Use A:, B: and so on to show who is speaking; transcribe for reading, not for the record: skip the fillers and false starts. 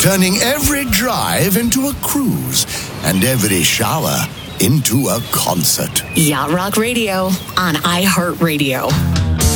A: turning every drive into a cruise and every shower into a concert.
B: Yacht Rock Radio on iHeartRadio.